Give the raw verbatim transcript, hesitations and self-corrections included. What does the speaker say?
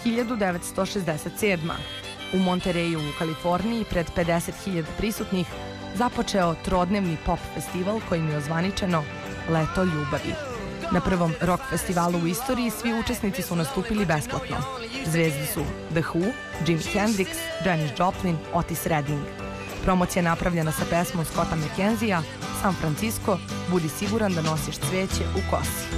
hiljadu devetsto šezdeset sedma. U Monterreyu u Kaliforniji pred pedeset hiljada prisutnih započeo trodnevni pop festival kojim je ozvaničeno Leto ljubavi. Na prvom rock festivalu u istoriji svi učesnici su nastupili besplatno. Zvezde su The Who, Jimi Hendrix, Janis Joplin, Otis Redding. Promocija je napravljena sa pesmom Scotta McKenzija San Francisco, budi siguran da nosiš cveće u kosi.